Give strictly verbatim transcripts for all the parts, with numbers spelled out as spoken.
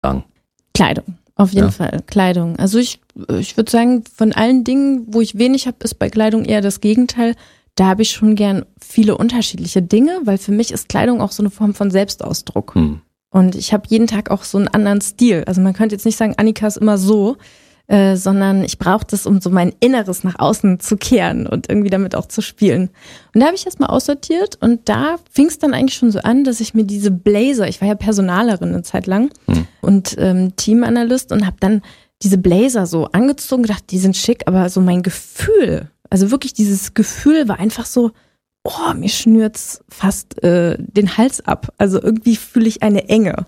sagen? Kleidung, auf jeden Ja. Fall. Kleidung. Also ich, ich würde sagen, von allen Dingen, wo ich wenig habe, ist bei Kleidung eher das Gegenteil. Da habe ich schon gern viele unterschiedliche Dinge, weil für mich ist Kleidung auch so eine Form von Selbstausdruck. Hm. Und ich habe jeden Tag auch so einen anderen Stil. Also man könnte jetzt nicht sagen, Annika ist immer so, äh, sondern ich brauche das, um so mein Inneres nach außen zu kehren und irgendwie damit auch zu spielen. Und da habe ich erstmal aussortiert und da fing es dann eigentlich schon so an, dass ich mir diese Blazer, ich war ja Personalerin eine Zeit lang Hm. und ähm, Teamanalyst und habe dann diese Blazer so angezogen, gedacht, die sind schick, aber so mein Gefühl, also wirklich dieses Gefühl war einfach so, oh, mir schnürt's fast äh, den Hals ab. Also irgendwie fühle ich eine Enge.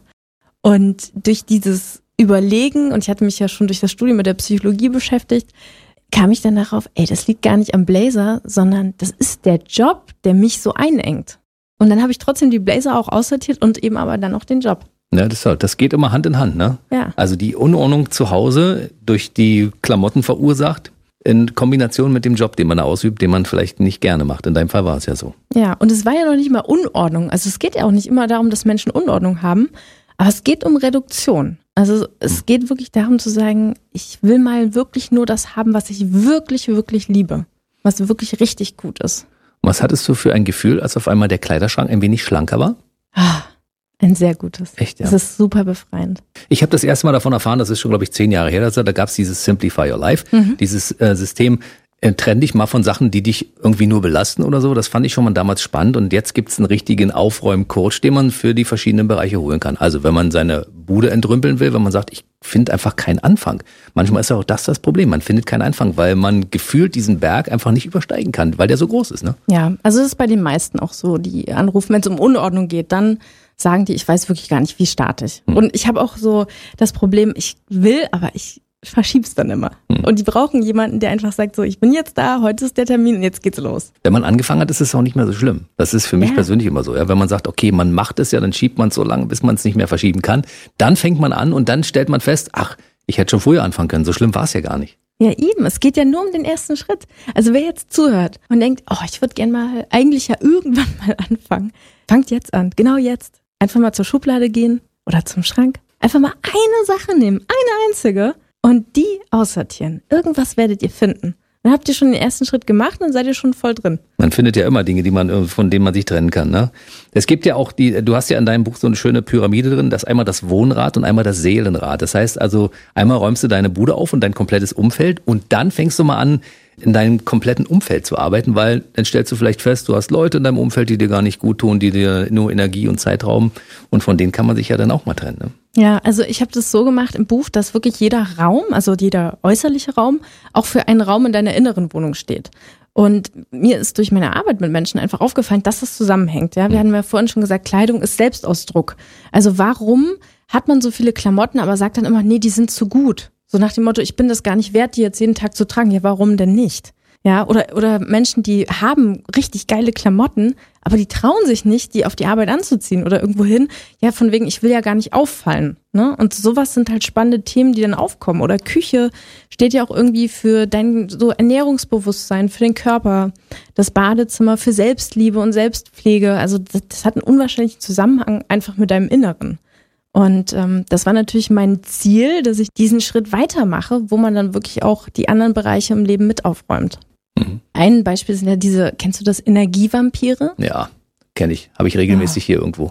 Und durch dieses Überlegen, und ich hatte mich ja schon durch das Studium mit der Psychologie beschäftigt, kam ich dann darauf, ey, das liegt gar nicht am Blazer, sondern das ist der Job, der mich so einengt. Und dann habe ich trotzdem die Blazer auch aussortiert und eben aber dann auch den Job. Ja, das, das geht immer Hand in Hand, ne? Ja. Also die Unordnung zu Hause durch die Klamotten verursacht, in Kombination mit dem Job, den man da ausübt, den man vielleicht nicht gerne macht. In deinem Fall war es ja so. Ja, und es war ja noch nicht mal Unordnung. Also es geht ja auch nicht immer darum, dass Menschen Unordnung haben, aber es geht um Reduktion. Also es geht wirklich darum zu sagen, ich will mal wirklich nur das haben, was ich wirklich, wirklich liebe. Was wirklich richtig gut ist. Was hattest du für ein Gefühl, als auf einmal der Kleiderschrank ein wenig schlanker war? Ah, ein sehr gutes. Echt, ja. Das ist super befreiend. Ich habe das erste Mal davon erfahren, das ist schon, glaube ich, zehn Jahre her, also da gab es dieses Simplify Your Life, Mhm. dieses äh, System, äh, trenn dich mal von Sachen, die dich irgendwie nur belasten oder so. Das fand ich schon mal damals spannend und jetzt gibt es einen richtigen Aufräumcoach, den man für die verschiedenen Bereiche holen kann. Also wenn man seine Bude entrümpeln will, wenn man sagt, ich finde einfach keinen Anfang. Manchmal ist auch das das Problem, man findet keinen Anfang, weil man gefühlt diesen Berg einfach nicht übersteigen kann, weil der so groß ist, ne? Ja, also das ist bei den meisten auch so, die anrufen, wenn es um Unordnung geht, dann sagen die, ich weiß wirklich gar nicht, wie starte ich. Hm. Und ich habe auch so das Problem, ich will, aber ich verschieb's dann immer. Hm. Und die brauchen jemanden, der einfach sagt, so, ich bin jetzt da, heute ist der Termin und jetzt geht's los. Wenn man angefangen hat, ist es auch nicht mehr so schlimm. Das ist für mich Ja. persönlich immer so. Ja, wenn man sagt, okay, man macht es ja, dann schiebt man es so lange, bis man es nicht mehr verschieben kann. Dann fängt man an und dann stellt man fest, ach, ich hätte schon früher anfangen können. So schlimm war es ja gar nicht. Ja, eben. Es geht ja nur um den ersten Schritt. Also wer jetzt zuhört und denkt, oh, ich würde gern mal, eigentlich ja irgendwann mal anfangen, fangt jetzt an. Genau jetzt. Einfach mal zur Schublade gehen oder zum Schrank. Einfach mal eine Sache nehmen, eine einzige und die aussortieren. Irgendwas werdet ihr finden. Dann habt ihr schon den ersten Schritt gemacht und dann seid ihr schon voll drin. Man findet ja immer Dinge, die man, von denen man sich trennen kann, ne? Es gibt ja auch die, du hast ja in deinem Buch so eine schöne Pyramide drin, das ist einmal das Wohnrad und einmal das Seelenrad. Das heißt also, einmal räumst du deine Bude auf und dein komplettes Umfeld und dann fängst du mal an, in deinem kompletten Umfeld zu arbeiten, weil dann stellst du vielleicht fest, du hast Leute in deinem Umfeld, die dir gar nicht gut tun, die dir nur Energie und Zeit rauben und von denen kann man sich ja dann auch mal trennen, ne? Ja, also ich habe das so gemacht im Buch, dass wirklich jeder Raum, also jeder äußerliche Raum, auch für einen Raum in deiner inneren Wohnung steht. Und mir ist durch meine Arbeit mit Menschen einfach aufgefallen, dass das zusammenhängt. Ja, wir hatten ja vorhin schon gesagt, Kleidung ist Selbstausdruck. Also warum hat man so viele Klamotten, aber sagt dann immer, nee, die sind zu gut. So nach dem Motto, ich bin das gar nicht wert, die jetzt jeden Tag zu tragen. Ja, warum denn nicht? Ja, oder, oder Menschen, die haben richtig geile Klamotten, aber die trauen sich nicht, die auf die Arbeit anzuziehen oder irgendwo hin. Ja, von wegen, ich will ja gar nicht auffallen. Ne? Und sowas sind halt spannende Themen, die dann aufkommen. Oder Küche steht ja auch irgendwie für dein so Ernährungsbewusstsein, für den Körper. Das Badezimmer für Selbstliebe und Selbstpflege. Also das, das hat einen unwahrscheinlichen Zusammenhang einfach mit deinem Inneren. Und ähm, das war natürlich mein Ziel, dass ich diesen Schritt weitermache, wo man dann wirklich auch die anderen Bereiche im Leben mit aufräumt. Mhm. Ein Beispiel sind ja diese, kennst du das, Energievampire? Ja, kenne ich. Habe ich regelmäßig hier irgendwo.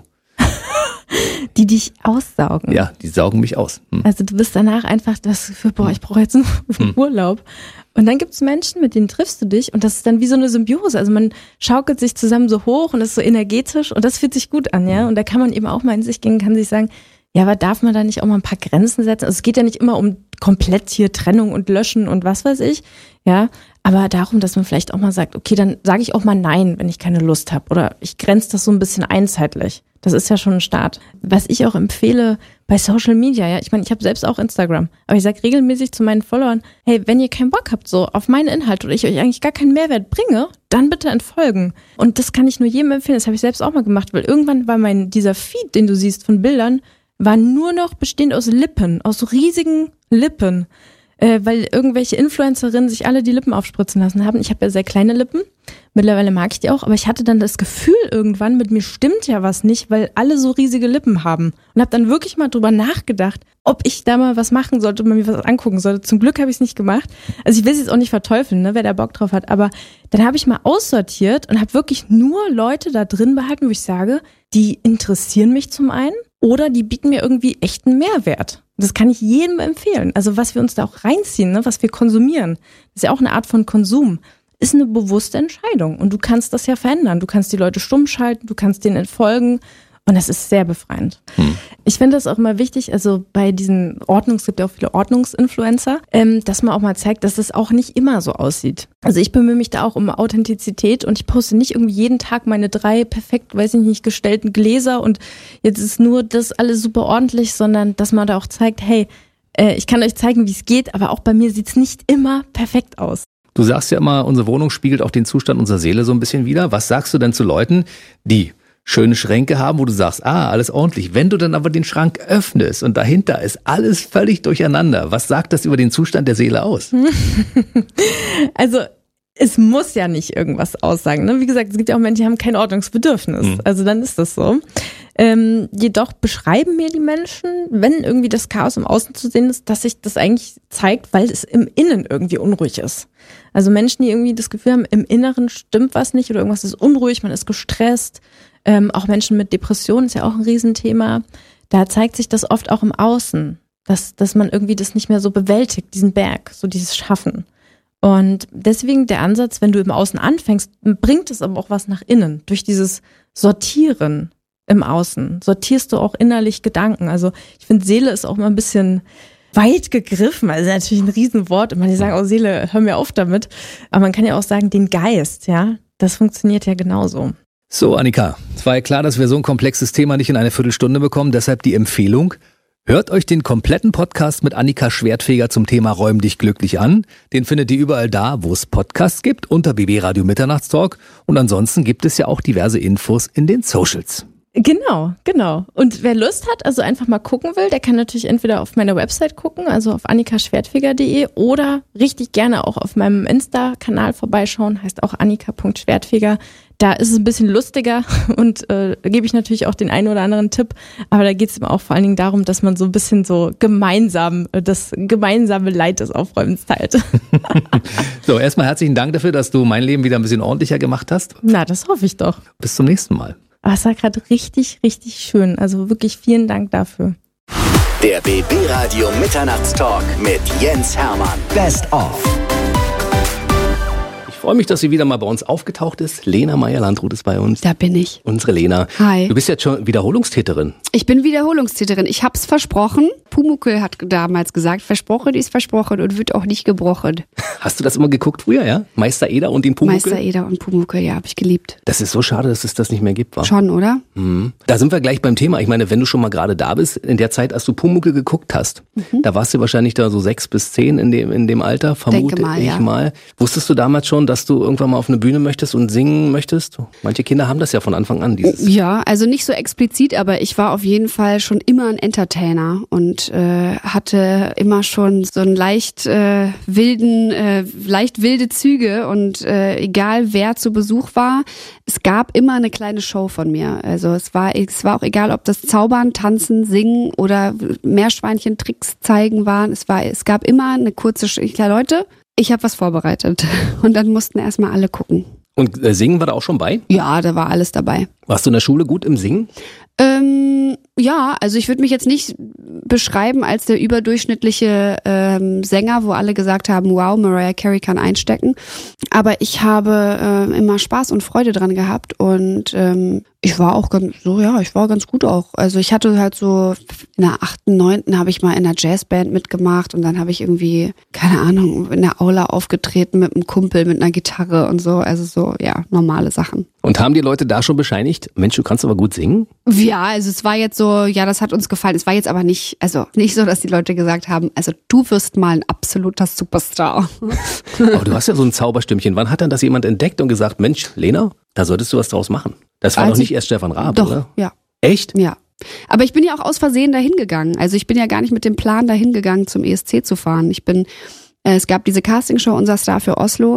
Die dich aussaugen. Ja, die saugen mich aus. Hm. Also du bist danach einfach das Gefühl, boah, ich brauche jetzt einen Hm. Urlaub. Und dann gibt's Menschen, mit denen triffst du dich und das ist dann wie so eine Symbiose. Also man schaukelt sich zusammen so hoch und das ist so energetisch und das fühlt sich gut an, ja. Und da kann man eben auch mal in sich gehen, kann sich sagen, ja, aber darf man da nicht auch mal ein paar Grenzen setzen? Also es geht ja nicht immer um komplett hier Trennung und Löschen und was weiß ich, ja. Aber darum, dass man vielleicht auch mal sagt, okay, dann sage ich auch mal nein, wenn ich keine Lust habe. Oder ich grenze das so ein bisschen einzeitlich. Das ist ja schon ein Start. Was ich auch empfehle bei Social Media, ja, ich meine, ich habe selbst auch Instagram, aber ich sage regelmäßig zu meinen Followern, hey, wenn ihr keinen Bock habt so auf meinen Inhalt oder ich euch eigentlich gar keinen Mehrwert bringe, dann bitte entfolgen. Und das kann ich nur jedem empfehlen, das habe ich selbst auch mal gemacht, weil irgendwann war mein, dieser Feed, den du siehst von Bildern, war nur noch bestehend aus Lippen, aus so riesigen Lippen. Äh, weil irgendwelche Influencerinnen sich alle die Lippen aufspritzen lassen haben. Ich habe ja sehr kleine Lippen Mittlerweile mag ich die auch, aber ich hatte dann das Gefühl irgendwann, mit mir stimmt ja was nicht, weil alle so riesige Lippen haben. Und habe dann wirklich mal drüber nachgedacht, ob ich da mal was machen sollte, ob man mir was angucken sollte. Zum Glück habe ich es nicht gemacht. Also ich will es jetzt auch nicht verteufeln, ne, wer da Bock drauf hat, aber dann habe ich mal aussortiert und habe wirklich nur Leute da drin behalten, wo ich sage, die interessieren mich zum einen oder die bieten mir irgendwie echten Mehrwert. Das kann ich jedem empfehlen. Also was wir uns da auch reinziehen, ne, was wir konsumieren, das ist ja auch eine Art von Konsum, ist eine bewusste Entscheidung. Und du kannst das ja verändern. Du kannst die Leute stumm schalten, du kannst denen entfolgen. Und das ist sehr befreiend. Hm. Ich finde das auch immer wichtig, also bei diesen Ordnungs, es gibt ja auch viele Ordnungsinfluencer, ähm, dass man auch mal zeigt, dass es auch nicht immer so aussieht. Also ich bemühe mich da auch um Authentizität und ich poste nicht irgendwie jeden Tag meine drei perfekt, weiß ich nicht, gestellten Gläser und jetzt ist nur das alles super ordentlich, sondern dass man da auch zeigt, hey, äh, ich kann euch zeigen, wie es geht, aber auch bei mir sieht es nicht immer perfekt aus. Du sagst ja immer, unsere Wohnung spiegelt auch den Zustand unserer Seele so ein bisschen wider. Was sagst du denn zu Leuten, die schöne Schränke haben, wo du sagst, ah, alles ordentlich. Wenn du dann aber den Schrank öffnest und dahinter ist alles völlig durcheinander, was sagt das über den Zustand der Seele aus? Also es muss ja nicht irgendwas aussagen. Ne? Wie gesagt, es gibt ja auch Menschen, die haben kein Ordnungsbedürfnis. Mhm. Also dann ist das so. Ähm, jedoch beschreiben mir die Menschen, wenn irgendwie das Chaos im Außen zu sehen ist, dass sich das eigentlich zeigt, weil es im Innen irgendwie unruhig ist. Also Menschen, die irgendwie das Gefühl haben, im Inneren stimmt was nicht oder irgendwas ist unruhig, man ist gestresst. Ähm, auch Menschen mit Depressionen ist ja auch ein Riesenthema. Da zeigt sich das oft auch im Außen, dass, dass man irgendwie das nicht mehr so bewältigt, diesen Berg, so dieses Schaffen. Und deswegen der Ansatz, wenn du im Außen anfängst, bringt es aber auch was nach innen. Durch dieses Sortieren im Außen sortierst du auch innerlich Gedanken. Also ich finde, Seele ist auch mal ein bisschen weit gegriffen. Also natürlich ein Riesenwort. Und manche sagen, oh Seele, hör mir auf damit. Aber man kann ja auch sagen, den Geist, ja, das funktioniert ja genauso. So, Annika, es war ja klar, dass wir so ein komplexes Thema nicht in eine Viertelstunde bekommen. Deshalb die Empfehlung, hört euch den kompletten Podcast mit Annika Schwertfeger zum Thema Räum dich glücklich an. Den findet ihr überall da, wo es Podcasts gibt, unter B B Radio Mitternachtstalk. Und ansonsten gibt es ja auch diverse Infos in den Socials. Genau, genau. Und wer Lust hat, also einfach mal gucken will, der kann natürlich entweder auf meiner Website gucken, also auf annika schwertfeger punkt de oder richtig gerne auch auf meinem Insta-Kanal vorbeischauen, heißt auch annika punkt schwertfeger. Da ist es ein bisschen lustiger und äh, da gebe ich natürlich auch den einen oder anderen Tipp, aber da geht es immer auch vor allen Dingen darum, dass man so ein bisschen so gemeinsam, das gemeinsame Leid des Aufräumens teilt. So, erstmal herzlichen Dank dafür, dass du mein Leben wieder ein bisschen ordentlicher gemacht hast. Na, das hoffe ich doch. Bis zum nächsten Mal. Aber es war gerade richtig, richtig schön. Also wirklich vielen Dank dafür. Der B B Radio Mitternachtstalk mit Jens Hermann. Best of. Ich freue mich, dass sie wieder mal bei uns aufgetaucht ist. Lena Meyer-Landrut ist bei uns. Da bin ich. Unsere Lena. Hi. Du bist jetzt schon Wiederholungstäterin. Ich bin Wiederholungstäterin. Ich hab's versprochen. Pumuckl hat damals gesagt, versprochen ist versprochen und wird auch nicht gebrochen. Hast du das immer geguckt früher, ja? Meister Eder und den Pumuckl? Meister Eder und Pumuckl, ja, hab ich geliebt. Das ist so schade, dass es das nicht mehr gibt, wa? Schon, oder? Mhm. Da sind wir gleich beim Thema. Ich meine, wenn du schon mal gerade da bist, in der Zeit, als du Pumuckl geguckt hast, mhm. da warst du wahrscheinlich da so sechs bis zehn in dem, in dem Alter, vermute Denke mal, ich ja. mal. Wusstest du damals schon, dass du irgendwann mal auf eine Bühne möchtest und singen möchtest? Manche Kinder haben das ja von Anfang an, dieses. Ja, also nicht so explizit, aber ich war auf jeden Fall schon immer ein Entertainer und äh, hatte immer schon so einen leicht äh, wilden, äh, leicht wilde Züge und äh, egal wer zu Besuch war, es gab immer eine kleine Show von mir. Also es war, es war auch egal, ob das Zaubern, Tanzen, Singen oder Meerschweinchen-Tricks zeigen waren. Es war, es gab immer eine kurze, ja Leute, ich habe was vorbereitet und dann mussten erstmal alle gucken. Und äh, Singen war da auch schon bei? Ja, da war alles dabei. Warst du in der Schule gut im Singen? Ähm, ja, also ich würde mich jetzt nicht beschreiben als der überdurchschnittliche ähm, Sänger, wo alle gesagt haben, wow, Mariah Carey kann einstecken. Aber ich habe äh, immer Spaß und Freude dran gehabt und ähm, ich war auch ganz, so ja, ich war ganz gut auch. Also ich hatte halt so, in der achten, neunten habe ich mal in einer Jazzband mitgemacht und dann habe ich irgendwie, keine Ahnung, in der Aula aufgetreten mit einem Kumpel, mit einer Gitarre und so. Also so, ja, normale Sachen. Und haben die Leute da schon bescheinigt, Mensch, du kannst aber gut singen? Ja, also es war jetzt so, ja, das hat uns gefallen. Es war jetzt aber nicht, also nicht so, dass die Leute gesagt haben, also du wirst mal ein absoluter Superstar. Aber du hast ja so ein Zauberstimmchen. Wann hat dann das jemand entdeckt und gesagt, Mensch, Lena, da solltest du was draus machen? Das war also, doch nicht erst Stefan Raab, doch, oder? Ja. Echt? Ja. Aber ich bin ja auch aus Versehen dahin gegangen. Also ich bin ja gar nicht mit dem Plan dahin gegangen, zum E S C zu fahren. Ich bin, äh, es gab diese Castingshow Unser Star für Oslo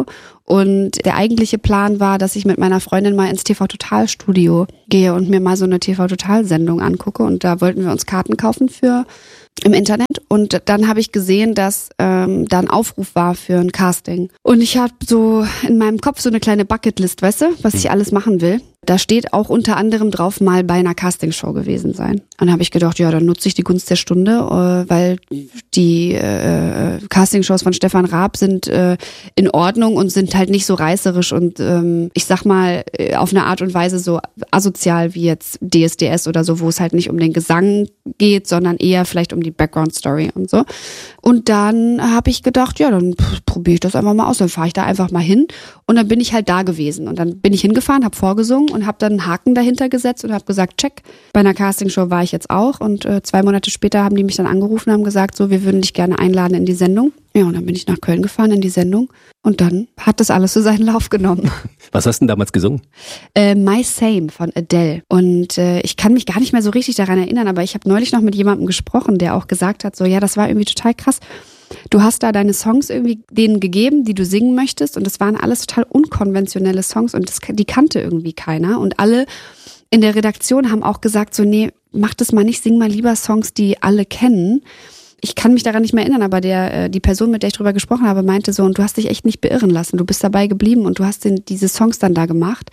Und der eigentliche Plan war, dass ich mit meiner Freundin mal ins T V-Total-Studio gehe und mir mal so eine T V-Total-Sendung angucke. Und da wollten wir uns Karten kaufen für im Internet. Und dann habe ich gesehen, dass ähm, da ein Aufruf war für ein Casting. Und ich habe so in meinem Kopf so eine kleine Bucketlist, weißt du, was ich alles machen will. Da steht auch unter anderem drauf, mal bei einer Castingshow gewesen sein. Und dann habe ich gedacht, ja, dann nutze ich die Gunst der Stunde, äh, weil die äh, Castingshows von Stefan Raab sind äh, in Ordnung und sind halt nicht so reißerisch und ähm, ich sag mal auf eine Art und Weise so asozial wie jetzt D S D S oder so, wo es halt nicht um den Gesang geht, sondern eher vielleicht um die Background-Story und so. Und dann habe ich gedacht, ja, dann probiere ich das einfach mal aus. Dann fahre ich da einfach mal hin und dann bin ich halt da gewesen. Und dann bin ich hingefahren, habe vorgesungen und habe dann einen Haken dahinter gesetzt und habe gesagt, check. Bei einer Castingshow war ich jetzt auch und äh, zwei Monate später haben die mich dann angerufen und haben gesagt, so, wir würden dich gerne einladen in die Sendung. Ja, und dann bin ich nach Köln gefahren in die Sendung und dann hat das alles so seinen Lauf genommen. Was hast du denn damals gesungen? Äh, My Same von Adele. Und äh, ich kann mich gar nicht mehr so richtig daran erinnern, aber ich habe neulich noch mit jemandem gesprochen, der auch gesagt hat, so, ja, das war irgendwie total krass. Du hast da deine Songs irgendwie denen gegeben, die du singen möchtest und das waren alles total unkonventionelle Songs und das, die kannte irgendwie keiner und alle in der Redaktion haben auch gesagt so, nee, mach das mal nicht, sing mal lieber Songs, die alle kennen. Ich kann mich daran nicht mehr erinnern, aber der die Person, mit der ich drüber gesprochen habe, meinte so, und du hast dich echt nicht beirren lassen, du bist dabei geblieben und du hast den, diese Songs dann da gemacht.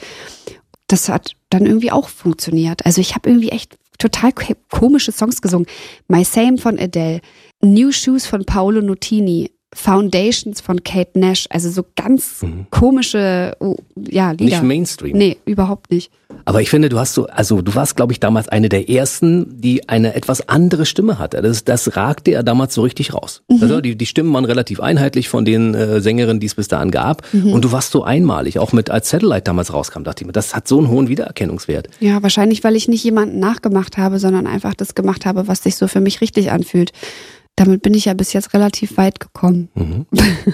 Das hat dann irgendwie auch funktioniert. Also ich habe irgendwie echt total komische Songs gesungen. My Same von Adele, New Shoes von Paolo Nutini, Foundations von Kate Nash, also so ganz mhm. komische oh, ja, Lieder. Nicht Mainstream. Nee, überhaupt nicht. Aber ich finde, du hast so, also du warst, glaube ich, damals eine der ersten, die eine etwas andere Stimme hatte. Das, das ragte ja damals so richtig raus. Mhm. Also die, die Stimmen waren relativ einheitlich von den äh, Sängerinnen, die es bis dahin gab. Mhm. Und du warst so einmalig, auch mit als Satellite damals rauskam, dachte ich mir, das hat so einen hohen Wiedererkennungswert. Ja, wahrscheinlich, weil ich nicht jemanden nachgemacht habe, sondern einfach das gemacht habe, was sich so für mich richtig anfühlt. Damit bin ich ja bis jetzt relativ weit gekommen. Mhm.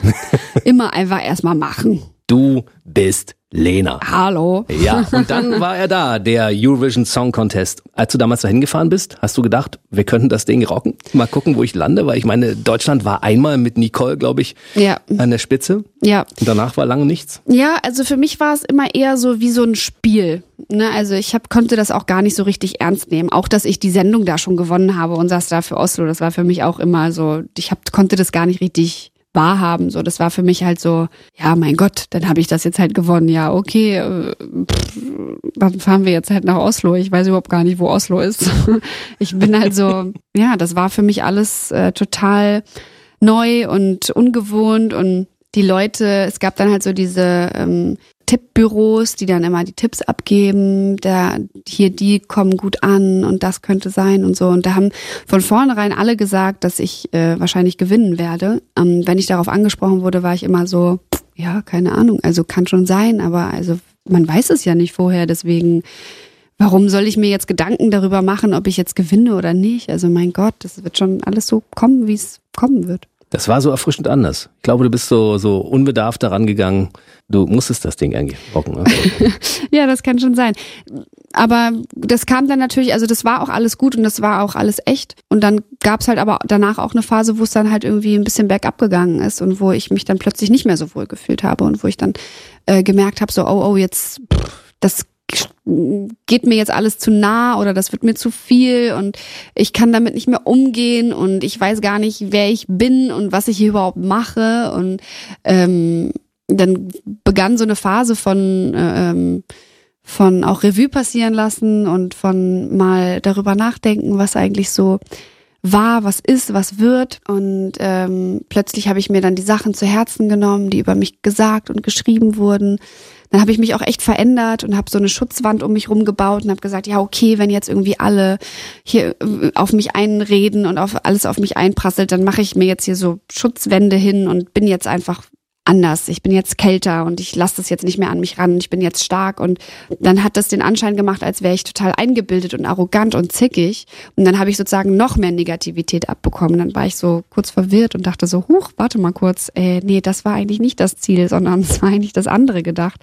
Immer einfach erstmal machen. Du bist Lena. Hallo. Ja, und dann war er da, der Eurovision Song Contest. Als du damals dahin gefahren bist, hast du gedacht, wir könnten das Ding rocken? Mal gucken, wo ich lande, weil ich meine, Deutschland war einmal mit Nicole, glaube ich, ja. an der Spitze. Ja. Und danach war lange nichts. Ja, also für mich war es immer eher so wie so ein Spiel. Ne? Also ich hab, konnte das auch gar nicht so richtig ernst nehmen. Auch, dass ich die Sendung da schon gewonnen habe und saß da für Oslo, das war für mich auch immer so, ich hab, konnte das gar nicht richtig wahrhaben. So, das war für mich halt so, ja, mein Gott, dann habe ich das jetzt halt gewonnen. Ja, okay, pff, dann fahren wir jetzt halt nach Oslo. Ich weiß überhaupt gar nicht, wo Oslo ist. Ich bin halt so, ja, das war für mich alles äh, total neu und ungewohnt und die Leute, es gab dann halt so diese ähm, Tippbüros, die dann immer die Tipps abgeben, da hier die kommen gut an und das könnte sein und so. Und da haben von vornherein alle gesagt, dass ich äh, wahrscheinlich gewinnen werde. Ähm, wenn ich darauf angesprochen wurde, war ich immer so, ja, keine Ahnung, also kann schon sein, aber also man weiß es ja nicht vorher, deswegen warum soll ich mir jetzt Gedanken darüber machen, ob ich jetzt gewinne oder nicht? Also mein Gott, das wird schon alles so kommen, wie es kommen wird. Das war so erfrischend anders. Ich glaube, du bist so so unbedarft daran gegangen. Du musstest das Ding eigentlich rocken. Ne? Ja, das kann schon sein. Aber das kam dann natürlich, also das war auch alles gut und das war auch alles echt. Und dann gab's halt aber danach auch eine Phase, wo es dann halt irgendwie ein bisschen bergab gegangen ist und wo ich mich dann plötzlich nicht mehr so wohl gefühlt habe und wo ich dann äh, gemerkt habe, so, oh, oh, jetzt, pff, das geht mir jetzt alles zu nah oder das wird mir zu viel und ich kann damit nicht mehr umgehen und ich weiß gar nicht, wer ich bin und was ich hier überhaupt mache und ähm, dann begann so eine Phase von ähm, von auch Revue passieren lassen und von mal darüber nachdenken, was eigentlich so war, was ist, was wird und ähm, plötzlich habe ich mir dann die Sachen zu Herzen genommen, die über mich gesagt und geschrieben wurden. Dann habe ich mich auch echt verändert und habe so eine Schutzwand um mich rumgebaut und habe gesagt, ja okay, wenn jetzt irgendwie alle hier auf mich einreden und auf alles auf mich einprasselt, dann mache ich mir jetzt hier so Schutzwände hin und bin jetzt einfach anders. Ich bin jetzt kälter und ich lasse das jetzt nicht mehr an mich ran. Ich bin jetzt stark und dann hat das den Anschein gemacht, als wäre ich total eingebildet und arrogant und zickig. Und dann habe ich sozusagen noch mehr Negativität abbekommen. Dann war ich so kurz verwirrt und dachte so, huch, warte mal kurz. Äh, nee, das war eigentlich nicht das Ziel, sondern es war eigentlich das andere gedacht.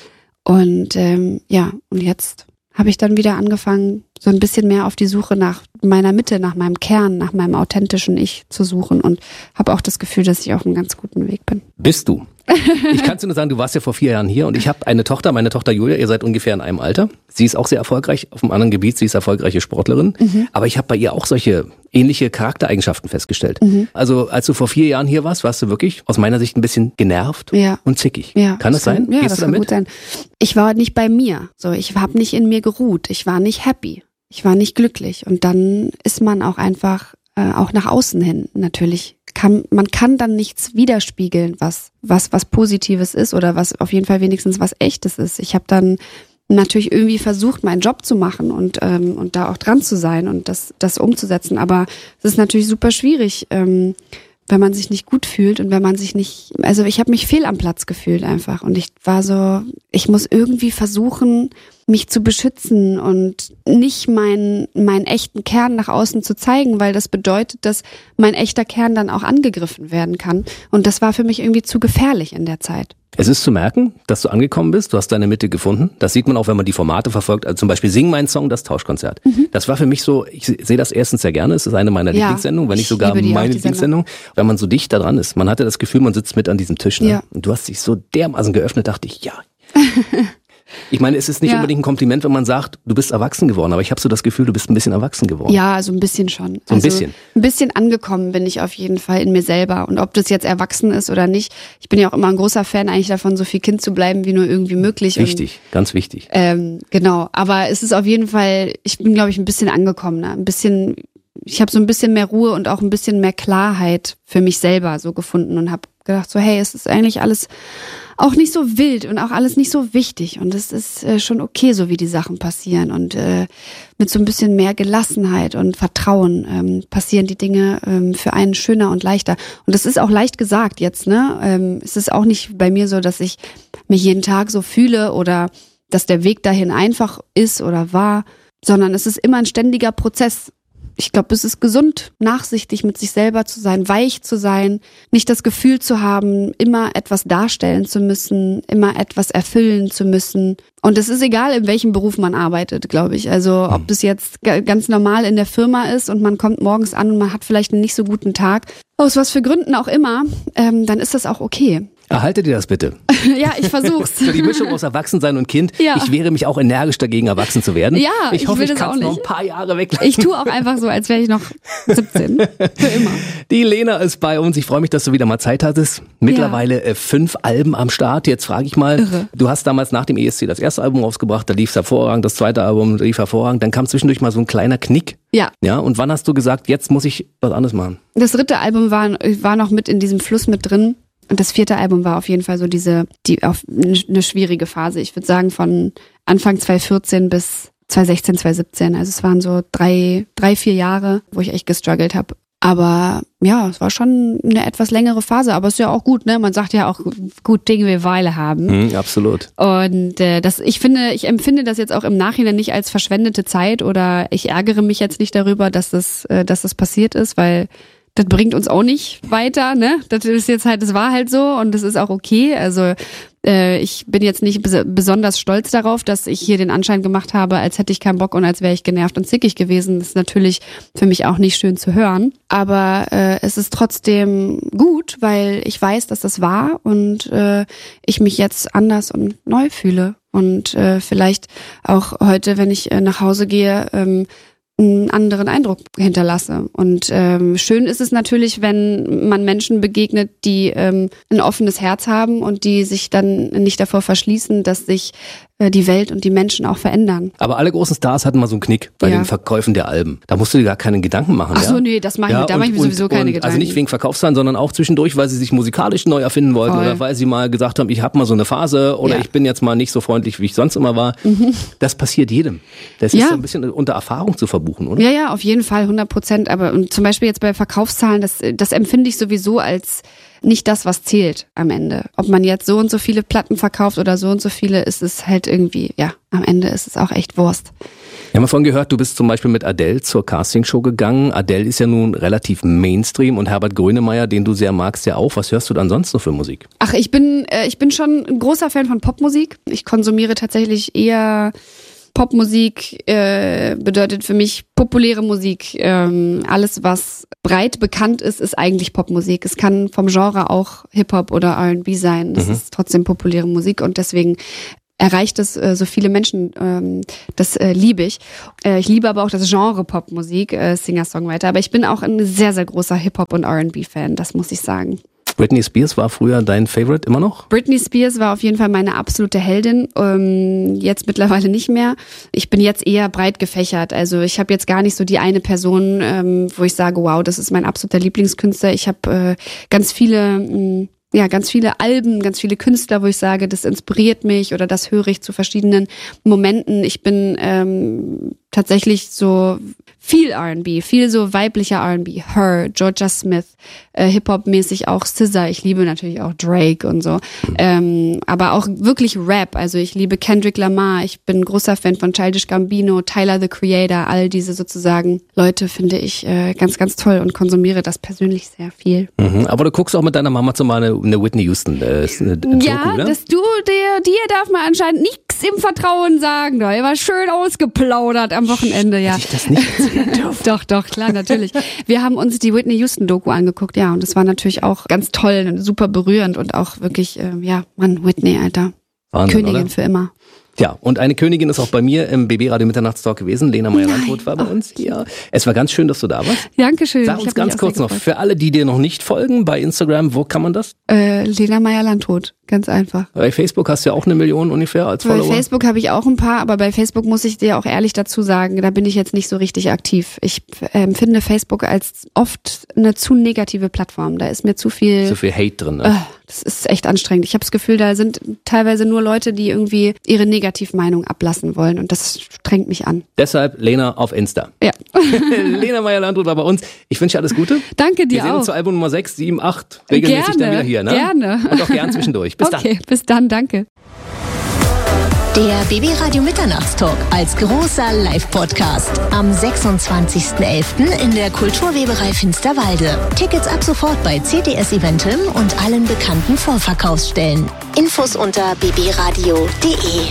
Und ähm, ja, und jetzt habe ich dann wieder angefangen, so ein bisschen mehr auf die Suche nach meiner Mitte, nach meinem Kern, nach meinem authentischen Ich zu suchen und habe auch das Gefühl, dass ich auf einem ganz guten Weg bin. Bist du? Ich kann dir nur sagen, du warst ja vor vier Jahren hier und ich habe eine Tochter, meine Tochter Julia, ihr seid ungefähr in einem Alter. Sie ist auch sehr erfolgreich auf einem anderen Gebiet, sie ist erfolgreiche Sportlerin. Mhm. Aber ich habe bei ihr auch solche ähnliche Charaktereigenschaften festgestellt. Mhm. Also als du vor vier Jahren hier warst, warst du wirklich aus meiner Sicht ein bisschen genervt ja. und zickig. Ja, kann das, das sein? Kann, ja, Gehst das du damit? kann gut sein. Ich war nicht bei mir. So, ich habe nicht in mir geruht. Ich war nicht happy. Ich war nicht glücklich. Und dann ist man auch einfach äh, auch nach außen hin natürlich. Kann, man kann dann nichts widerspiegeln, was, was, was Positives ist oder was auf jeden Fall wenigstens was Echtes ist. Ich habe dann natürlich irgendwie versucht, meinen Job zu machen und ähm, und da auch dran zu sein und das das umzusetzen. Aber es ist natürlich super schwierig, ähm, wenn man sich nicht gut fühlt und wenn man sich nicht, also ich habe mich fehl am Platz gefühlt einfach und ich war so, ich muss irgendwie versuchen, mich zu beschützen und nicht meinen meinen echten Kern nach außen zu zeigen, weil das bedeutet, dass mein echter Kern dann auch angegriffen werden kann. Und das war für mich irgendwie zu gefährlich in der Zeit. Es ist zu merken, dass du angekommen bist, du hast deine Mitte gefunden. Das sieht man auch, wenn man die Formate verfolgt. Also zum Beispiel Sing meinen Song, das Tauschkonzert. Mhm. Das war für mich so, ich sehe das erstens sehr gerne, es ist eine meiner ja, Lieblingssendungen, wenn nicht sogar meine auch, Lieblingssendung. Wenn man so dicht da dran ist, man hatte das Gefühl, man sitzt mit an diesem Tisch. Ne? Ja. Und du hast dich so dermaßen geöffnet, dachte ich, ja. Ich meine, es ist nicht ja. unbedingt ein Kompliment, wenn man sagt, du bist erwachsen geworden, aber ich habe so das Gefühl, du bist ein bisschen erwachsen geworden. Ja, also ein bisschen schon. So ein also bisschen. Ein bisschen angekommen bin ich auf jeden Fall in mir selber. Und ob das jetzt erwachsen ist oder nicht, ich bin ja auch immer ein großer Fan eigentlich davon, so viel Kind zu bleiben, wie nur irgendwie möglich. Wichtig, und, ganz wichtig. Ähm, genau, aber es ist auf jeden Fall, ich bin, glaube ich, ein bisschen angekommener, ein bisschen, ich habe so ein bisschen mehr Ruhe und auch ein bisschen mehr Klarheit für mich selber so gefunden und habe gedacht so, hey, es ist eigentlich alles auch nicht so wild und auch alles nicht so wichtig und es ist äh, schon okay, so wie die Sachen passieren und äh, mit so ein bisschen mehr Gelassenheit und Vertrauen ähm, passieren die Dinge ähm, für einen schöner und leichter und das ist auch leicht gesagt jetzt, ne? Ähm, es ist auch nicht bei mir so, dass ich mich jeden Tag so fühle oder dass der Weg dahin einfach ist oder war, sondern es ist immer ein ständiger Prozess. Ich glaube, es ist gesund, nachsichtig mit sich selber zu sein, weich zu sein, nicht das Gefühl zu haben, immer etwas darstellen zu müssen, immer etwas erfüllen zu müssen. Und es ist egal, in welchem Beruf man arbeitet, glaube ich. Also ob das jetzt ganz normal in der Firma ist und man kommt morgens an und man hat vielleicht einen nicht so guten Tag, aus was für Gründen auch immer, ähm, dann ist das auch okay. Erhalte dir das bitte. Ja, ich versuch's. So die Mischung aus Erwachsensein und Kind. Ja. Ich wehre mich auch energisch dagegen, erwachsen zu werden. Ja, ich, ich hoffe, will ich das auch kann es noch nicht. ein paar Jahre weglassen. Ich tue auch einfach so, als wäre ich noch siebzehn. Für immer. Die Lena ist bei uns. Ich freue mich, dass du wieder mal Zeit hattest. Mittlerweile ja. äh, fünf Alben am Start. Jetzt frage ich mal, Irre. Du hast damals nach dem E S C das erste Album rausgebracht, da lief es hervorragend, das zweite Album lief hervorragend. Dann kam zwischendurch mal so ein kleiner Knick. Ja. Ja. Und wann hast du gesagt, jetzt muss ich was anderes machen? Das dritte Album war, war noch mit in diesem Fluss mit drin. Und das vierte Album war auf jeden Fall so diese, die auf eine schwierige Phase. Ich würde sagen von Anfang zwanzig vierzehn bis zwanzig sechzehn, zwanzig siebzehn. Also es waren so drei, drei, vier Jahre, wo ich echt gestruggelt habe. Aber ja, es war schon eine etwas längere Phase. Aber es ist ja auch gut, ne? Man sagt ja auch, gut Dinge will Weile haben. Mhm, absolut. Und äh, das, ich finde, ich empfinde das jetzt auch im Nachhinein nicht als verschwendete Zeit oder ich ärgere mich jetzt nicht darüber, dass das, äh, dass das passiert ist, weil das bringt uns auch nicht weiter, ne? Das ist jetzt halt, das war halt so und das ist auch okay. Also äh, ich bin jetzt nicht bes- besonders stolz darauf, dass ich hier den Anschein gemacht habe, als hätte ich keinen Bock und als wäre ich genervt und zickig gewesen. Das ist natürlich für mich auch nicht schön zu hören. Aber äh, es ist trotzdem gut, weil ich weiß, dass das war und äh, ich mich jetzt anders und neu fühle. Und äh, vielleicht auch heute, wenn ich äh, nach Hause gehe, ähm, einen anderen Eindruck hinterlasse. Und ähm, schön ist es natürlich, wenn man Menschen begegnet, die ähm, ein offenes Herz haben und die sich dann nicht davor verschließen, dass sich äh, die Welt und die Menschen auch verändern. Aber alle großen Stars hatten mal so einen Knick bei ja. den Verkäufen der Alben. Da musst du dir gar keine Gedanken machen. Ach so, ja? nee, das mache ich, ja, da und, mache ich mir sowieso und, keine und, Gedanken. Also nicht wegen Verkaufszahlen, sondern auch zwischendurch, weil sie sich musikalisch neu erfinden wollten Voll. Oder weil sie mal gesagt haben, ich habe mal so eine Phase oder ja. ich bin jetzt mal nicht so freundlich, wie ich sonst immer war. Mhm. Das passiert jedem. Das ist ja. so ein bisschen unter Erfahrung zu verbuchen, oder? Ja, ja, auf jeden Fall, hundert Prozent. Aber und zum Beispiel jetzt bei Verkaufszahlen, das, das empfinde ich sowieso als nicht das, was zählt am Ende. Ob man jetzt so und so viele Platten verkauft oder so und so viele, ist es halt irgendwie, ja, am Ende ist es auch echt Wurst. Wir haben davon gehört, du bist zum Beispiel mit Adele zur Castingshow gegangen. Adele ist ja nun relativ Mainstream und Herbert Grönemeyer, den du sehr magst, ja auch. Was hörst du dann sonst noch für Musik? Ach, ich bin, äh, ich bin schon ein großer Fan von Popmusik. Ich konsumiere tatsächlich eher Popmusik äh, bedeutet für mich populäre Musik. Ähm, alles, was breit bekannt ist, ist eigentlich Popmusik. Es kann vom Genre auch Hip-Hop oder R and B sein. Es mhm. ist trotzdem populäre Musik und deswegen erreicht es äh, so viele Menschen. Ähm, das äh, liebe ich. Äh, ich liebe aber auch das Genre Popmusik, äh, Singer-Songwriter. Aber ich bin auch ein sehr, sehr großer Hip-Hop- und R and B-Fan, das muss ich sagen. Britney Spears war früher dein Favorite immer noch? Britney Spears war auf jeden Fall meine absolute Heldin, ähm, jetzt mittlerweile nicht mehr. Ich bin jetzt eher breit gefächert, also ich habe jetzt gar nicht so die eine Person, ähm, wo ich sage, wow, das ist mein absoluter Lieblingskünstler. Ich habe äh, ganz viele... Mh, ja, ganz viele Alben, ganz viele Künstler, wo ich sage, das inspiriert mich oder das höre ich zu verschiedenen Momenten. Ich bin ähm, tatsächlich so viel R and B, viel so weiblicher R and B. Her, Georgia Smith, äh, Hip-Hop-mäßig auch S Z A. Ich liebe natürlich auch Drake und so. Ähm, aber auch wirklich Rap. Also ich liebe Kendrick Lamar. Ich bin ein großer Fan von Childish Gambino, Tyler, the Creator. All diese sozusagen Leute finde ich äh, ganz, ganz toll und konsumiere das persönlich sehr viel. Mhm, aber du guckst auch mit deiner Mama zumal eine, eine Whitney Houston. Äh, eine, eine ja, Doku, dass du dir, dir darf man anscheinend nichts im Vertrauen sagen. Er war schön ausgeplaudert am Wochenende, ja. Hätte ich das nicht erzählen dürfen. Doch, doch, klar, natürlich. Wir haben uns die Whitney Houston-Doku angeguckt, ja, und das war natürlich auch ganz toll, super berührend und auch wirklich, äh, ja, Mann, Whitney, Alter. Wahnsinn, Königin oder? Für immer. Ja, und eine Königin ist auch bei mir im B B-Radio Mitternachtstalk gewesen. Lena Meyer-Landrut war bei uns hier. Es war ganz schön, dass du da warst. Dankeschön. Sag uns ganz kurz noch, für alle, die dir noch nicht folgen, bei Instagram, wo kann man das? Äh, Lena Meyer-Landrut, ganz einfach. Bei Facebook hast du ja auch eine Million ungefähr als Follower. Bei Facebook habe ich auch ein paar, aber bei Facebook muss ich dir auch ehrlich dazu sagen, da bin ich jetzt nicht so richtig aktiv. Ich empfinde ähm, Facebook als oft eine zu negative Plattform. Da ist mir zu viel... Zu viel Hate drin, ne? Äh, das ist echt anstrengend. Ich habe das Gefühl, da sind teilweise nur Leute, die irgendwie ihre Negativmeinung ablassen wollen und das strengt mich an. Deshalb Lena auf Insta. Ja. Lena Meyer-Landrut war bei uns. Ich wünsche dir alles Gute. Danke dir Wir sehen auch. uns zu Album Nummer sechs, sieben, acht regelmäßig gerne, dann wieder hier, ne? Gerne. Und auch gern zwischendurch. Bis dann. Okay, bis dann, danke. Der B B-Radio Mitternachtstalk als großer Live-Podcast am sechsundzwanzigsten elften in der Kulturweberei Finsterwalde. Tickets ab sofort bei C T S Eventim und allen bekannten Vorverkaufsstellen. Infos unter b b radio punkt d e.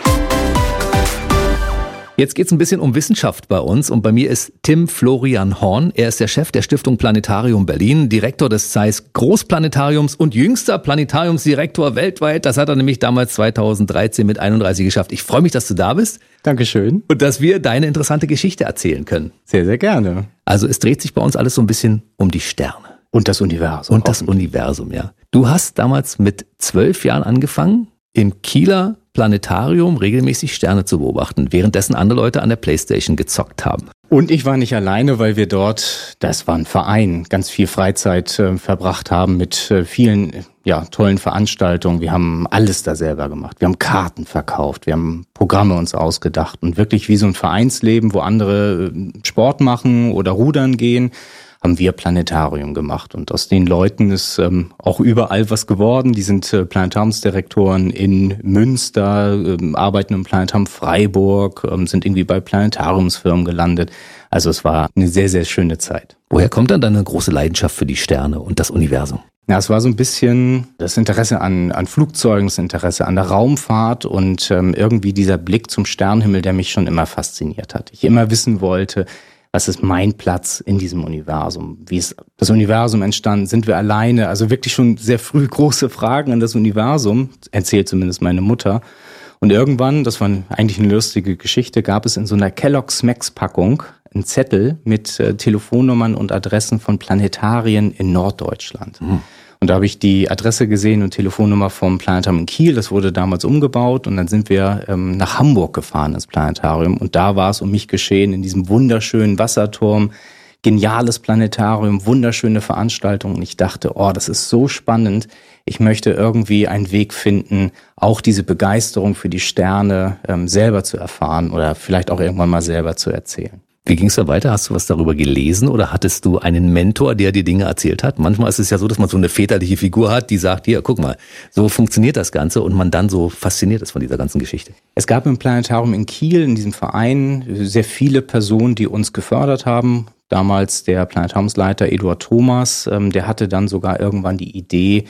Jetzt geht's ein bisschen um Wissenschaft bei uns und bei mir ist Tim Florian Horn. Er ist der Chef der Stiftung Planetarium Berlin, Direktor des Zeiss Großplanetariums und jüngster Planetariumsdirektor weltweit. Das hat er nämlich damals zweitausenddreizehn mit einunddreißig geschafft. Ich freue mich, dass du da bist. Dankeschön. Und dass wir deine interessante Geschichte erzählen können. Sehr, sehr gerne. Also es dreht sich bei uns alles so ein bisschen um die Sterne. Und das Universum. Und das Universum, ja. Du hast damals mit zwölf Jahren angefangen, im Kieler Planetarium regelmäßig Sterne zu beobachten, währenddessen andere Leute an der Playstation gezockt haben. Und ich war nicht alleine, weil wir dort, das war ein Verein, ganz viel Freizeit äh, verbracht haben mit äh, vielen ja, tollen Veranstaltungen. Wir haben alles da selber gemacht. Wir haben Karten verkauft, wir haben Programme uns ausgedacht und wirklich wie so ein Vereinsleben, wo andere äh, Sport machen oder rudern gehen, haben wir Planetarium gemacht. Und aus den Leuten ist ähm, auch überall was geworden. Die sind äh, Planetariumsdirektoren in Münster, ähm, arbeiten im Planetarium Freiburg, ähm, sind irgendwie bei Planetariumsfirmen gelandet. Also es war eine sehr, sehr schöne Zeit. Woher kommt dann deine große Leidenschaft für die Sterne und das Universum? Ja, es war so ein bisschen das Interesse an, an Flugzeugen, das Interesse an der Raumfahrt und ähm, irgendwie dieser Blick zum Sternenhimmel, der mich schon immer fasziniert hat. Ich immer wissen wollte, was ist mein Platz in diesem Universum? Wie ist das Universum entstanden? Sind wir alleine? Also wirklich schon sehr früh große Fragen an das Universum, erzählt zumindest meine Mutter. Und irgendwann, das war eigentlich eine lustige Geschichte, gab es in so einer Kellogg's Max-Packung einen Zettel mit äh, Telefonnummern und Adressen von Planetarien in Norddeutschland. Mhm. Und da habe ich die Adresse gesehen und Telefonnummer vom Planetarium in Kiel. Das wurde damals umgebaut und dann sind wir ähm, nach Hamburg gefahren ins Planetarium. Und da war es um mich geschehen in diesem wunderschönen Wasserturm. Geniales Planetarium, wunderschöne Veranstaltung. Und ich dachte, oh, das ist so spannend. Ich möchte irgendwie einen Weg finden, auch diese Begeisterung für die Sterne ähm, selber zu erfahren oder vielleicht auch irgendwann mal selber zu erzählen. Wie ging es da weiter? Hast du was darüber gelesen oder hattest du einen Mentor, der dir Dinge erzählt hat? Manchmal ist es ja so, dass man so eine väterliche Figur hat, die sagt, hier, guck mal, so funktioniert das Ganze und man dann so fasziniert ist von dieser ganzen Geschichte. Es gab im Planetarium in Kiel, in diesem Verein, sehr viele Personen, die uns gefördert haben. Damals der Planetariumsleiter Eduard Thomas, ähm, der hatte dann sogar irgendwann die Idee,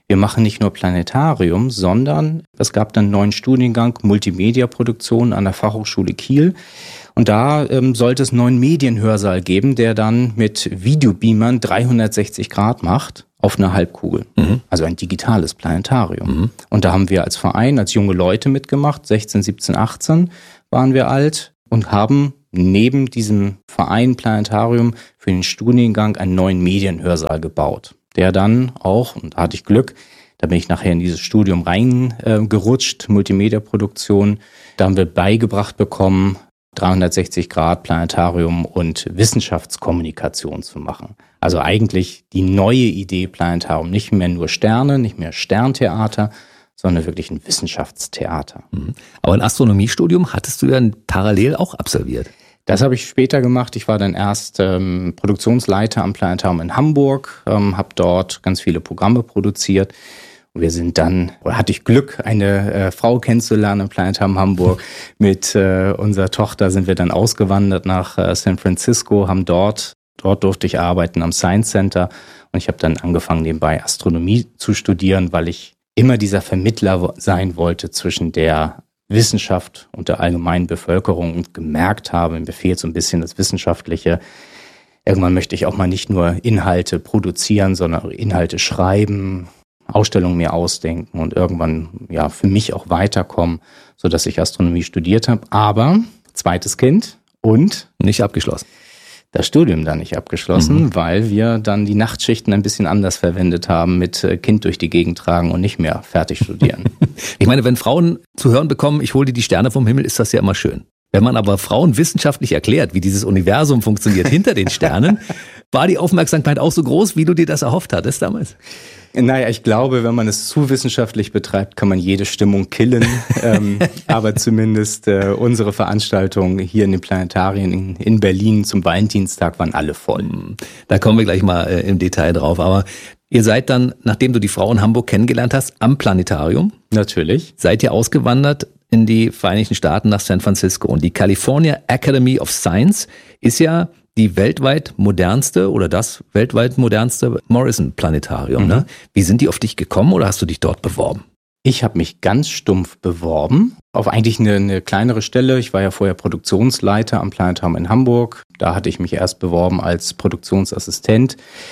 wir machen nicht nur Planetarium, sondern es gab dann einen neuen Studiengang Multimedia-Produktion an der Fachhochschule Kiel. Und da ähm, sollte es einen neuen Medienhörsaal geben, der dann mit Videobeamern dreihundertsechzig Grad macht auf einer Halbkugel. Mhm. Also ein digitales Planetarium. Mhm. Und da haben wir als Verein, als junge Leute mitgemacht, sechzehn, siebzehn, achtzehn waren wir alt und haben neben diesem Verein Planetarium für den Studiengang einen neuen Medienhörsaal gebaut, der dann auch, und da hatte ich Glück, da bin ich nachher in dieses Studium reingerutscht, äh, Multimedia-Produktion, da haben wir beigebracht bekommen, dreihundertsechzig Grad Planetarium und Wissenschaftskommunikation zu machen. Also eigentlich die neue Idee Planetarium, nicht mehr nur Sterne, nicht mehr Sterntheater, sondern wirklich ein Wissenschaftstheater. Aber ein Astronomiestudium hattest du ja parallel auch absolviert. Das habe ich später gemacht. Ich war dann erst ähm, Produktionsleiter am Planetarium in Hamburg, ähm, habe dort ganz viele Programme produziert. Und wir sind dann, oder hatte ich Glück, eine äh, Frau kennenzulernen im Planetarium Hamburg. Mit äh, unserer Tochter sind wir dann ausgewandert nach äh, San Francisco, haben dort, dort durfte ich arbeiten am Science Center. Und ich habe dann angefangen, nebenbei Astronomie zu studieren, weil ich immer dieser Vermittler sein wollte zwischen der Wissenschaft und der allgemeinen Bevölkerung und gemerkt habe, mir fehlt so ein bisschen das Wissenschaftliche. Irgendwann möchte ich auch mal nicht nur Inhalte produzieren, sondern auch Inhalte schreiben, Ausstellungen mir ausdenken und irgendwann ja für mich auch weiterkommen, sodass ich Astronomie studiert habe. Aber zweites Kind und nicht abgeschlossen. Das Studium dann nicht abgeschlossen, mhm. weil wir dann die Nachtschichten ein bisschen anders verwendet haben mit Kind durch die Gegend tragen und nicht mehr fertig studieren. Ich meine, wenn Frauen zu hören bekommen, ich hole dir die Sterne vom Himmel, ist das ja immer schön. Wenn man aber Frauen wissenschaftlich erklärt, wie dieses Universum funktioniert hinter den Sternen, war die Aufmerksamkeit auch so groß, wie du dir das erhofft hattest damals? Naja, ich glaube, wenn man es zu wissenschaftlich betreibt, kann man jede Stimmung killen. ähm, aber zumindest äh, unsere Veranstaltungen hier in den Planetarien in, in Berlin zum Valentinstag waren alle voll. Da kommen wir gleich mal äh, im Detail drauf. Aber ihr seid dann, nachdem du die Frau in Hamburg kennengelernt hast, am Planetarium. Natürlich. Seid ihr ausgewandert in die Vereinigten Staaten nach San Francisco. Und die California Academy of Science ist ja die weltweit modernste oder das weltweit modernste Morrison-Planetarium. Mhm. Ne? Wie sind die auf dich gekommen oder hast du dich dort beworben? Ich habe mich ganz stumpf beworben auf eigentlich eine, eine kleinere Stelle. Ich war ja vorher Produktionsleiter am Planetarium in Hamburg. Da hatte ich mich erst beworben als Produktionsassistent.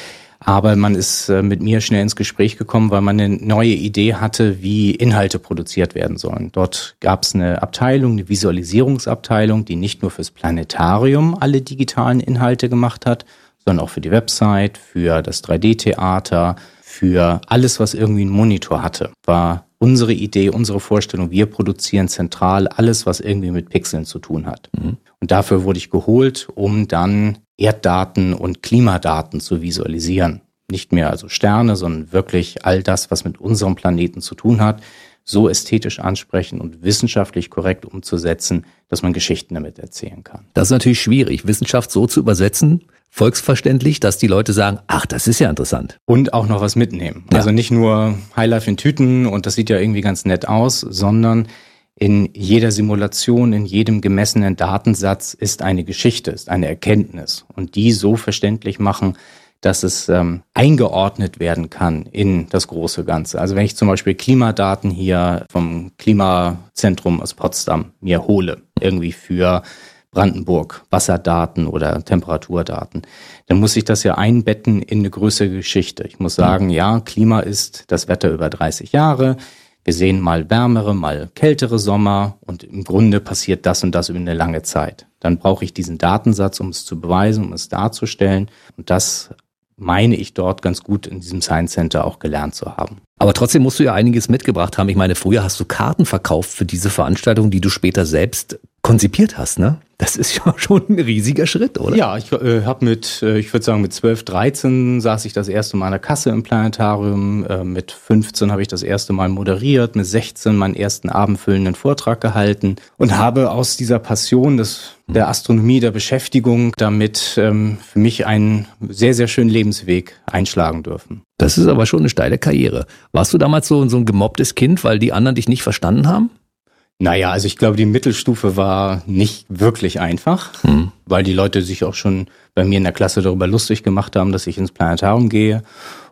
Aber man ist mit mir schnell ins Gespräch gekommen, weil man eine neue Idee hatte, wie Inhalte produziert werden sollen. Dort gab es eine Abteilung, eine Visualisierungsabteilung, die nicht nur fürs Planetarium alle digitalen Inhalte gemacht hat, sondern auch für die Website, für das drei D Theater, für alles, was irgendwie einen Monitor hatte. War unsere Idee, unsere Vorstellung, wir produzieren zentral alles, was irgendwie mit Pixeln zu tun hat. Mhm. Und dafür wurde ich geholt, um dann Erddaten und Klimadaten zu visualisieren. Nicht mehr also Sterne, sondern wirklich all das, was mit unserem Planeten zu tun hat, so ästhetisch ansprechen und wissenschaftlich korrekt umzusetzen, dass man Geschichten damit erzählen kann. Das ist natürlich schwierig, Wissenschaft so zu übersetzen, volksverständlich, dass die Leute sagen, ach, das ist ja interessant. Und auch noch was mitnehmen. Ja. Also nicht nur Highlife in Tüten und das sieht ja irgendwie ganz nett aus, sondern in jeder Simulation, in jedem gemessenen Datensatz ist eine Geschichte, ist eine Erkenntnis. Und die so verständlich machen, dass es ähm, eingeordnet werden kann in das große Ganze. Also wenn ich zum Beispiel Klimadaten hier vom Klimazentrum aus Potsdam mir hole, irgendwie für Brandenburg, Wasserdaten oder Temperaturdaten, dann muss ich das ja einbetten in eine größere Geschichte. Ich muss sagen, ja, Klima ist das Wetter über dreißig Jahre. Wir sehen mal wärmere, mal kältere Sommer und im Grunde passiert das und das über eine lange Zeit. Dann brauche ich diesen Datensatz, um es zu beweisen, um es darzustellen. Und das meine ich dort ganz gut in diesem Science Center auch gelernt zu haben. Aber trotzdem musst du ja einiges mitgebracht haben. Ich meine, früher hast du Karten verkauft für diese Veranstaltung, die du später selbst konzipiert hast, ne? Das ist ja schon ein riesiger Schritt, oder? Ja, ich äh, habe mit, äh, ich würde sagen mit zwölf, dreizehn saß ich das erste Mal an der Kasse im Planetarium. Äh, mit fünfzehn habe ich das erste Mal moderiert, mit sechzehn meinen ersten abendfüllenden Vortrag gehalten und habe aus dieser Passion des, der Astronomie, der Beschäftigung damit ähm, für mich einen sehr, sehr schönen Lebensweg einschlagen dürfen. Das ist aber schon eine steile Karriere. Warst du damals so, so ein gemobbtes Kind, weil die anderen dich nicht verstanden haben? Naja, also ich glaube, die Mittelstufe war nicht wirklich einfach, hm. weil die Leute sich auch schon bei mir in der Klasse darüber lustig gemacht haben, dass ich ins Planetarium gehe.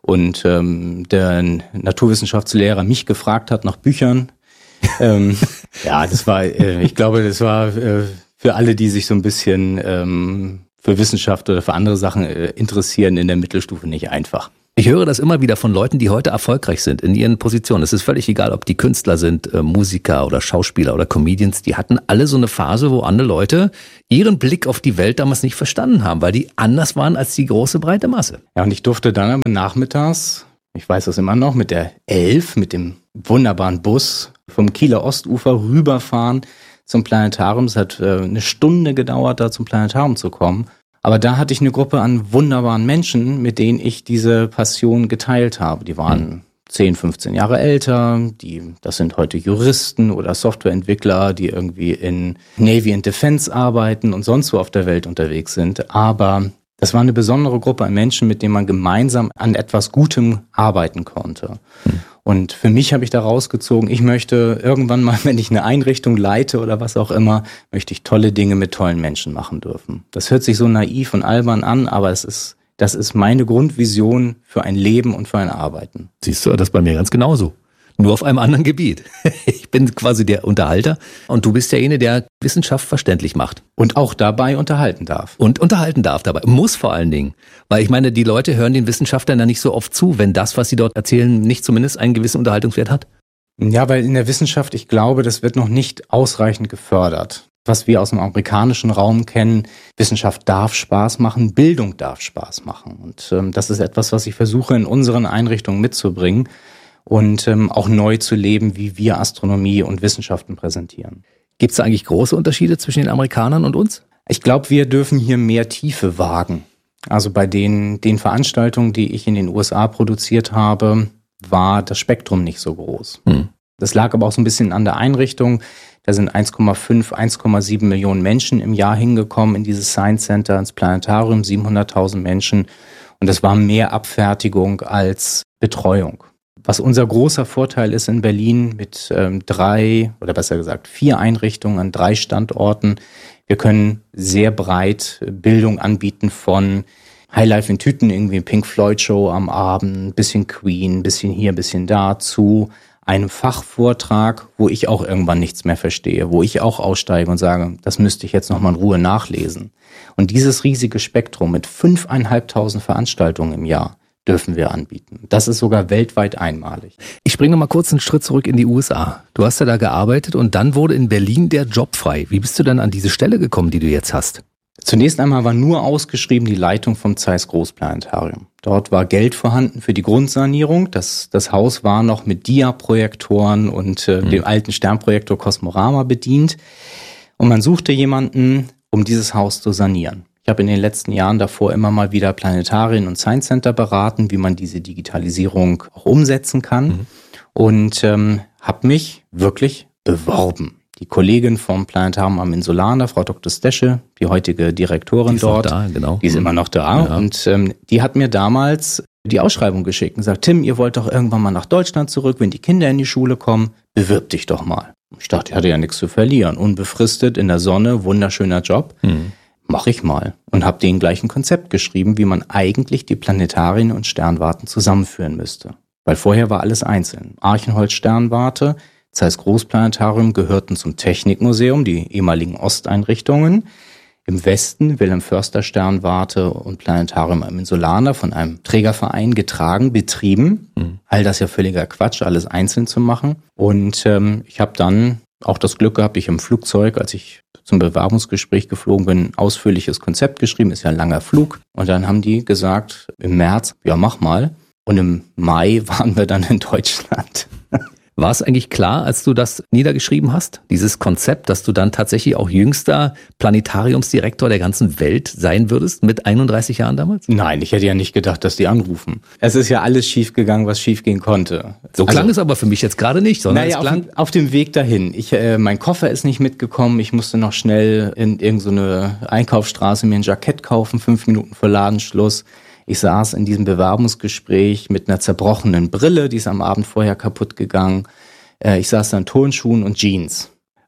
und ähm, der Naturwissenschaftslehrer mich gefragt hat nach Büchern. ähm, ja, das war, äh, ich glaube, das war äh, für alle, die sich so ein bisschen ähm, für Wissenschaft oder für andere Sachen äh, interessieren, in der Mittelstufe nicht einfach. Ich höre das immer wieder von Leuten, die heute erfolgreich sind in ihren Positionen. Es ist völlig egal, ob die Künstler sind, äh, Musiker oder Schauspieler oder Comedians. Die hatten alle so eine Phase, wo andere Leute ihren Blick auf die Welt damals nicht verstanden haben, weil die anders waren als die große, breite Masse. Ja, und ich durfte dann aber nachmittags, ich weiß das immer noch, mit der elf, mit dem wunderbaren Bus vom Kieler Ostufer rüberfahren zum Planetarium. Es hat äh, eine Stunde gedauert, da zum Planetarium zu kommen. Aber da hatte ich eine Gruppe an wunderbaren Menschen, mit denen ich diese Passion geteilt habe. Die waren zehn, fünfzehn Jahre älter, die, das sind heute Juristen oder Softwareentwickler, die irgendwie in Navy and Defense arbeiten und sonst wo auf der Welt unterwegs sind. Aber das war eine besondere Gruppe an Menschen, mit denen man gemeinsam an etwas Gutem arbeiten konnte. Hm. Und für mich habe ich da rausgezogen, ich möchte irgendwann mal, wenn ich eine Einrichtung leite oder was auch immer, möchte ich tolle Dinge mit tollen Menschen machen dürfen. Das hört sich so naiv und albern an, aber es ist, das ist meine Grundvision für ein Leben und für ein Arbeiten. Siehst du, das ist bei mir ganz genauso. Nur auf einem anderen Gebiet. Ich bin quasi der Unterhalter und du bist derjenige, der Wissenschaft verständlich macht. Und auch dabei unterhalten darf. Und unterhalten darf dabei. Muss vor allen Dingen. Weil ich meine, die Leute hören den Wissenschaftlern ja nicht so oft zu, wenn das, was sie dort erzählen, nicht zumindest einen gewissen Unterhaltungswert hat. Ja, weil in der Wissenschaft, ich glaube, das wird noch nicht ausreichend gefördert. Was wir aus dem amerikanischen Raum kennen, Wissenschaft darf Spaß machen, Bildung darf Spaß machen. Und ähm, das ist etwas, was ich versuche in unseren Einrichtungen mitzubringen. Und ähm, auch neu zu leben, wie wir Astronomie und Wissenschaften präsentieren. Gibt es eigentlich große Unterschiede zwischen den Amerikanern und uns? Ich glaube, wir dürfen hier mehr Tiefe wagen. Also bei den, den Veranstaltungen, die ich in den U S A produziert habe, war das Spektrum nicht so groß. Hm. Das lag aber auch so ein bisschen an der Einrichtung. Da sind eins Komma fünf, eins Komma sieben Millionen Menschen im Jahr hingekommen in dieses Science Center, ins Planetarium, siebenhunderttausend Menschen. Und das war mehr Abfertigung als Betreuung. Was unser großer Vorteil ist in Berlin mit ähm, drei oder besser gesagt vier Einrichtungen an drei Standorten. Wir können sehr breit Bildung anbieten von Highlife in Tüten, irgendwie Pink Floyd Show am Abend, bisschen Queen, bisschen hier, bisschen da, zu einem Fachvortrag, wo ich auch irgendwann nichts mehr verstehe, wo ich auch aussteige und sage, das müsste ich jetzt nochmal in Ruhe nachlesen. Und dieses riesige Spektrum mit fünfeinhalbtausend Veranstaltungen im Jahr dürfen wir anbieten. Das ist sogar weltweit einmalig. Ich springe noch mal kurz einen Schritt zurück in die U S A. Du hast ja da gearbeitet und dann wurde in Berlin der Job frei. Wie bist du dann an diese Stelle gekommen, die du jetzt hast? Zunächst einmal war nur ausgeschrieben die Leitung vom Zeiss Großplanetarium. Dort war Geld vorhanden für die Grundsanierung. Das, das Haus war noch mit Dia-Projektoren und äh, mhm. dem alten Sternprojektor Cosmorama bedient. Und man suchte jemanden, um dieses Haus zu sanieren. Ich habe in den letzten Jahren davor immer mal wieder Planetarien und Science Center beraten, wie man diese Digitalisierung auch umsetzen kann. Mhm. Und ähm, habe mich wirklich beworben. Die Kollegin vom Planetarium am Insulaner, Frau Doktor Stesche, die heutige Direktorin die ist dort, da, genau. die ist immer noch da. Ja. Und ähm, die hat mir damals die Ausschreibung geschickt und gesagt, Tim, ihr wollt doch irgendwann mal nach Deutschland zurück, wenn die Kinder in die Schule kommen, bewirb dich doch mal. Ich dachte, ich hatte ja nichts zu verlieren. Unbefristet, in der Sonne, wunderschöner Job. Mhm. Mach ich mal. Und habe denen gleich ein Konzept geschrieben, wie man eigentlich die Planetarien und Sternwarten zusammenführen müsste. Weil vorher war alles einzeln. Archenholz Sternwarte, Zeiss Großplanetarium gehörten zum Technikmuseum, die ehemaligen Osteinrichtungen. Im Westen Wilhelm Förster Sternwarte und Planetarium am Insulaner von einem Trägerverein getragen, betrieben. Mhm. All das ja völliger Quatsch, alles einzeln zu machen. Und ähm, ich habe dann auch das Glück gehabt, ich im Flugzeug, als ich zum Bewerbungsgespräch geflogen bin, ein ausführliches Konzept geschrieben, ist ja ein langer Flug. Und dann haben die gesagt, im März, ja mach mal. Und im Mai waren wir dann in Deutschland. War es eigentlich klar, als du das niedergeschrieben hast, dieses Konzept, dass du dann tatsächlich auch jüngster Planetariumsdirektor der ganzen Welt sein würdest mit einunddreißig Jahren damals? Nein, ich hätte ja nicht gedacht, dass die anrufen. Es ist ja alles schiefgegangen, was schiefgehen konnte. So klang also, es aber für mich jetzt gerade nicht, sondern naja, es klang auf, auf dem Weg dahin. Ich, äh, mein Koffer ist nicht mitgekommen. Ich musste noch schnell in irgendeine so Einkaufsstraße mir ein Jackett kaufen, fünf Minuten vor Ladenschluss. Ich saß in diesem Bewerbungsgespräch mit einer zerbrochenen Brille, die ist am Abend vorher kaputt gegangen. Ich saß da in Turnschuhen und Jeans.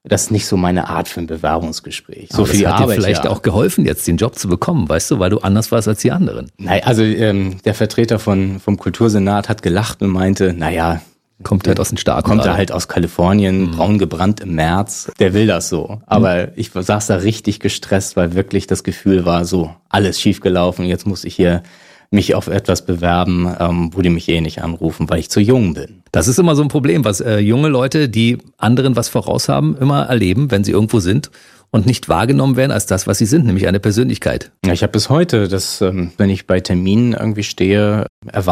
Das ist nicht so meine Art für ein Bewerbungsgespräch. So Aber viel das hat Arbeit, dir vielleicht ja. auch geholfen, jetzt den Job zu bekommen, weißt du, weil du anders warst als die anderen. Nein, also ähm, der Vertreter von vom Kultursenat hat gelacht und meinte, naja, Kommt halt aus den Staaten. kommt gerade. er halt aus Kalifornien, mhm. braun gebrannt im März, der will das so. Aber mhm. ich saß da richtig gestresst, weil wirklich das Gefühl war, so alles schiefgelaufen, jetzt muss ich hier mich auf etwas bewerben, ähm, wo die mich eh nicht anrufen, weil ich zu jung bin. Das ist immer so ein Problem, was äh, junge Leute, die anderen was voraus haben, immer erleben, wenn sie irgendwo sind und nicht wahrgenommen werden als das, was sie sind, nämlich eine Persönlichkeit. Ja, ich habe bis heute, dass ähm, wenn ich bei Terminen irgendwie stehe, erwarte